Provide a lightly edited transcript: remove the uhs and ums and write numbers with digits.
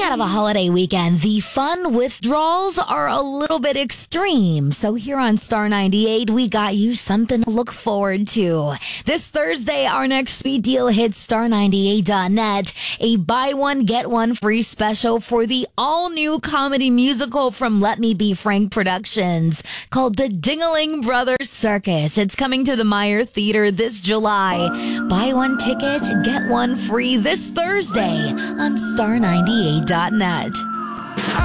out of a holiday weekend, the fun withdrawals are a little bit extreme. So here on Star 98, we got you something to look forward to. This Thursday, our next speed deal hits star98.net. A buy one, get one free special for the all-new comedy musical from Let Me Be Frank Productions called The Dingaling Brothers Circus. It's coming to the Meyer Theater this July. Buy one ticket, get one free this Thursday on star98.net.